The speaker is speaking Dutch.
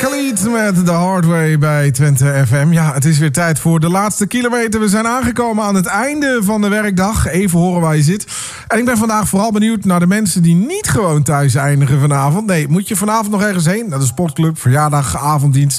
Khalid met The Hard Way bij Twente FM. Ja, het is weer tijd voor de laatste kilometer. We zijn aangekomen aan het einde van de werkdag. Even horen waar je zit. En ik ben vandaag vooral benieuwd naar de mensen die niet gewoon thuis eindigen vanavond. Nee, moet je vanavond nog ergens heen? Naar de sportclub, verjaardag, avonddienst?